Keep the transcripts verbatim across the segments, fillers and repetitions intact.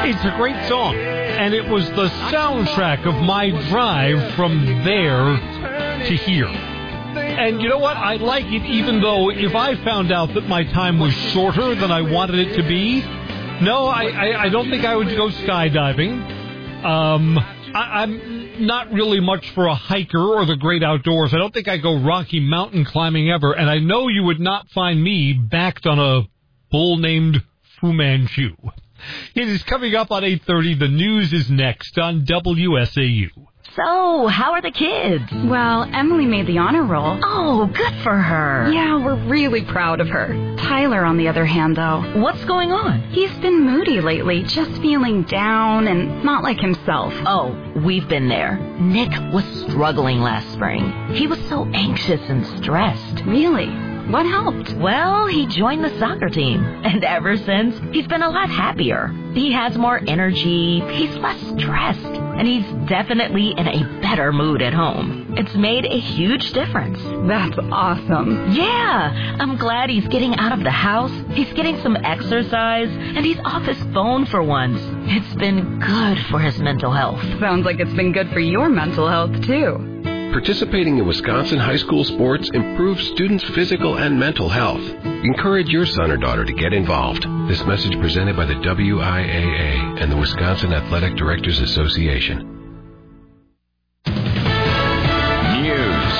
It's a great song, and it was the soundtrack of my drive from there to here. And you know what? I like it, even though if I found out that my time was shorter than I wanted it to be, no, I, I, I don't think I would go skydiving. Um, I, I'm not really much for a hiker or the great outdoors. I don't think I go Rocky Mountain climbing ever, and I know you would not find me backed on a bull named Fu Manchu. It is coming up on eight thirty. The news is next on W S A U. So, how are the kids? Well, Emily made the honor roll. Oh, good for her. Yeah, we're really proud of her. Tyler, on the other hand, though. What's going on? He's been moody lately, just feeling down and not like himself. Oh, we've been there. Nick was struggling last spring. He was so anxious and stressed. Really? What helped? Well, he joined the soccer team, and ever since, he's been a lot happier. He has more energy, he's less stressed, and he's definitely in a better mood at home. It's made a huge difference. That's awesome. Yeah, I'm glad he's getting out of the house, he's getting some exercise, and he's off his phone for once. It's been good for his mental health. Sounds like it's been good for your mental health, too. Participating in Wisconsin high school sports improves students' physical and mental health. Encourage your son or daughter to get involved. This message presented by the W I A A and the Wisconsin Athletic Directors Association. News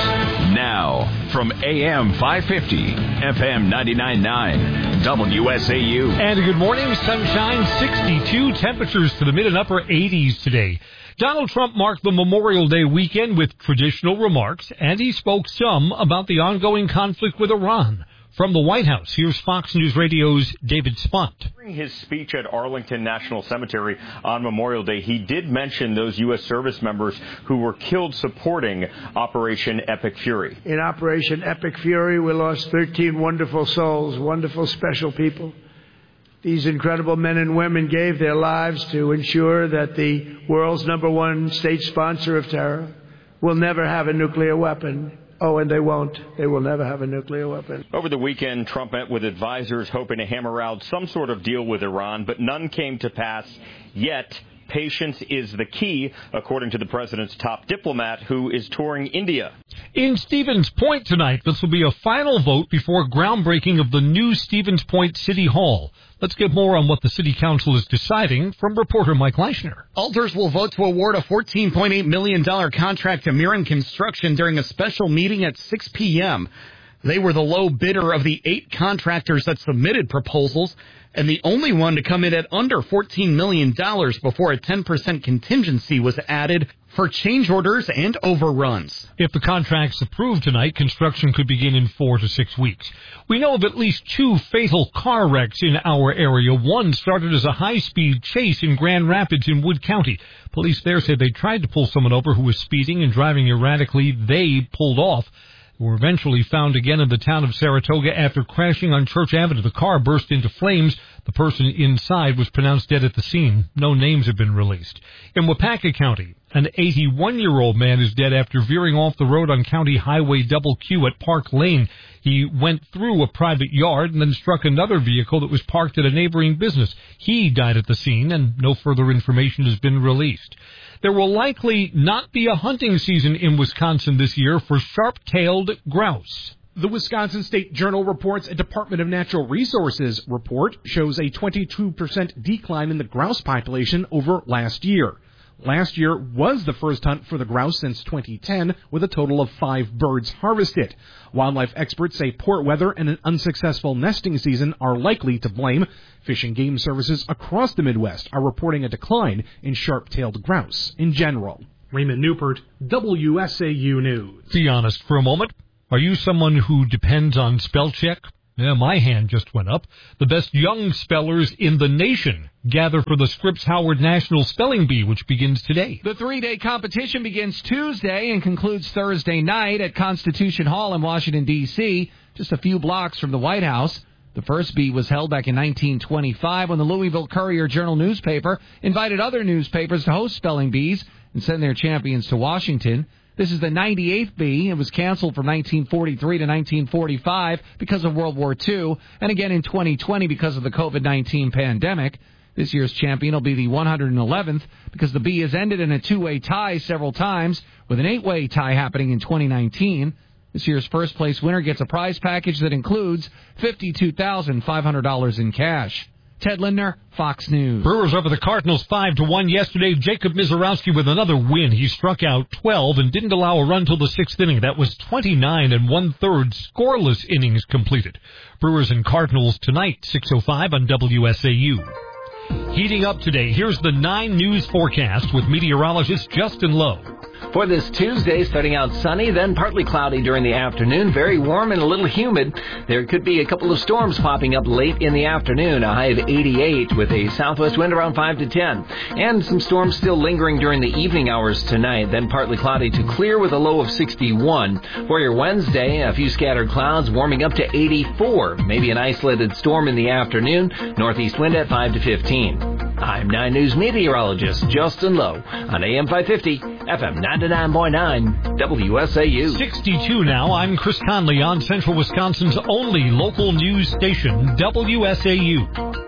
now from A M five fifty, F M ninety-nine point nine, W S A U. And good morning, sunshine, sixty-two, temperatures to the mid and upper eighties today. Donald Trump marked the Memorial Day weekend with traditional remarks, and he spoke some about the ongoing conflict with Iran. From the White House, here's Fox News Radio's David Spunt. During his speech at Arlington National Cemetery on Memorial Day, he did mention those U S service members who were killed supporting Operation Epic Fury. In Operation Epic Fury, we lost thirteen wonderful souls, wonderful, special people. These incredible men and women gave their lives to ensure that the world's number one state sponsor of terror will never have a nuclear weapon. Oh, and they won't. They will never have a nuclear weapon. Over the weekend, Trump met with advisors hoping to hammer out some sort of deal with Iran, but none came to pass yet. Patience is the key, according to the president's top diplomat, who is touring India. In Stevens Point tonight, this will be a final vote before groundbreaking of the new Stevens Point City Hall. Let's get more on what the city council is deciding from reporter Mike Leischner. Alters will vote to award a fourteen point eight million dollars contract to Mirren Construction during a special meeting at six p.m. They were the low bidder of the eight contractors that submitted proposals, and the only one to come in at under fourteen million dollars before a ten percent contingency was added for change orders and overruns. If the contract's approved tonight, construction could begin in four to six weeks. We know of at least two fatal car wrecks in our area. One started as a high-speed chase in Grand Rapids in Wood County. Police there said they tried to pull someone over who was speeding and driving erratically. They pulled off. Were eventually found again in the town of Saratoga after crashing on Church Avenue. The car burst into flames. The person inside was pronounced dead at the scene. No names have been released. In Wapaka County, an eighty-one-year-old man is dead after veering off the road on County Highway Double Q at Park Lane. He went through a private yard and then struck another vehicle that was parked at a neighboring business. He died at the scene, and no further information has been released. There will likely not be a hunting season in Wisconsin this year for sharp-tailed grouse. The Wisconsin State Journal reports a Department of Natural Resources report shows a twenty-two percent decline in the grouse population over last year. Last year was the first hunt for the grouse since twenty ten, with a total of five birds harvested. Wildlife experts say poor weather and an unsuccessful nesting season are likely to blame. Fish and Game Services across the Midwest are reporting a decline in sharp-tailed grouse in general. Raymond Newport, W S A U News. Be honest for a moment. Are you someone who depends on spell check? Yeah, my hand just went up. The best young spellers in the nation gather for the Scripps Howard National Spelling Bee, which begins today. The three-day competition begins Tuesday and concludes Thursday night at Constitution Hall in Washington, D C, just a few blocks from the White House. The first bee was held back in nineteen twenty-five when the Louisville Courier-Journal newspaper invited other newspapers to host spelling bees and send their champions to Washington. This is the ninety-eighth bee. It was canceled from nineteen forty-three to nineteen forty-five because of World War Two, and again in twenty twenty because of the COVID nineteen pandemic. This year's champion will be the one hundred eleventh because the B has ended in a two-way tie several times, with an eight-way tie happening in twenty nineteen. This year's first-place winner gets a prize package that includes fifty-two thousand five hundred dollars in cash. Ted Lindner, Fox News. Brewers over the Cardinals five to one yesterday. Jacob Mizorowski with another win. He struck out twelve and didn't allow a run till the sixth inning. That was twenty-nine and one-third scoreless innings completed. Brewers and Cardinals tonight, six oh five on W S A U. Heating up today, here's the nine News forecast with meteorologist Justin Lowe. For this Tuesday, starting out sunny, then partly cloudy during the afternoon, very warm and a little humid. There could be a couple of storms popping up late in the afternoon, a high of eighty-eight with a southwest wind around five to ten. And some storms still lingering during the evening hours tonight, then partly cloudy to clear with a low of sixty-one. For your Wednesday, a few scattered clouds warming up to eighty-four. Maybe an isolated storm in the afternoon, northeast wind at five to fifteen. I'm nine News meteorologist Justin Lowe on A M five fifty, F M ninety-nine point nine, W S A U. sixty-two now. I'm Chris Conley on Central Wisconsin's only local news station, W S A U.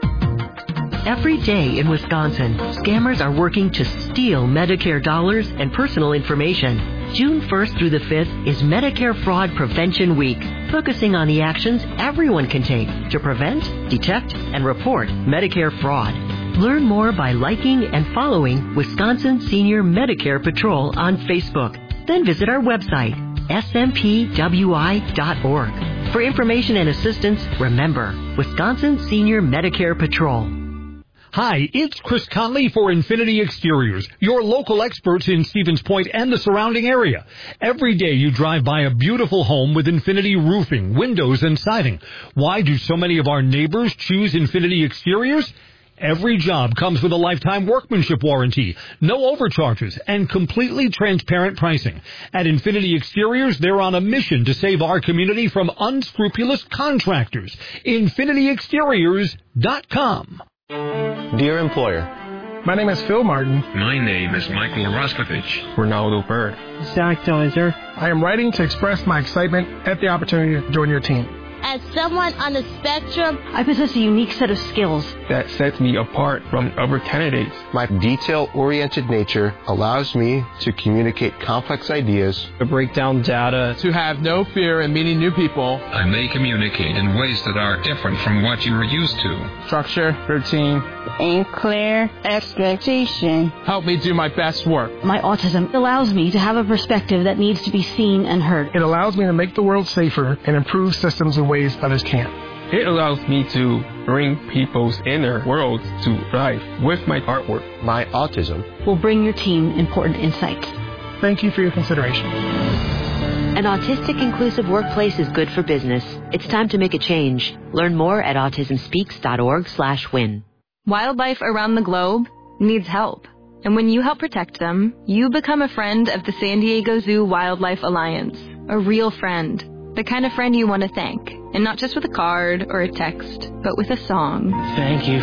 Every day in Wisconsin, scammers are working to steal Medicare dollars and personal information. June first through the fifth is Medicare Fraud Prevention Week, focusing on the actions everyone can take to prevent, detect, and report Medicare fraud. Learn more by liking and following Wisconsin Senior Medicare Patrol on Facebook. Then visit our website, S M P W I dot org. For information and assistance, remember, Wisconsin Senior Medicare Patrol. Hi, it's Chris Conley for Infinity Exteriors, your local experts in Stevens Point and the surrounding area. Every day you drive by a beautiful home with Infinity roofing, windows, and siding. Why do so many of our neighbors choose Infinity Exteriors? Every job comes with a lifetime workmanship warranty, no overcharges, and completely transparent pricing. At Infinity Exteriors, they're on a mission to save our community from unscrupulous contractors. Infinity Exteriors dot com. Dear employer, my name is Phil Martin. My name is Michael Roskovich. Ronaldo Bird. Zach Dozer. I am writing to express my excitement at the opportunity to join your team. As someone on the spectrum, I possess a unique set of skills that sets me apart from other candidates. My detail-oriented nature allows me to communicate complex ideas, to break down data, to have no fear in meeting new people. I may communicate in ways that are different from what you are used to. Structure, routine, and clear expectation help me do my best work. My autism allows me to have a perspective that needs to be seen and heard. It allows me to make the world safer and improve systems in ways others can't. It allows me to bring people's inner worlds to life with my artwork. My autism will bring your team important insights. Thank you for your consideration. An autistic inclusive workplace is good for business. It's time to make a change. Learn more at autism speaks dot org slash win. Wildlife around the globe needs help. And when you help protect them, you become a friend of the San Diego Zoo Wildlife Alliance. A real friend. The kind of friend you want to thank. And not just with a card or a text, but with a song. Thank you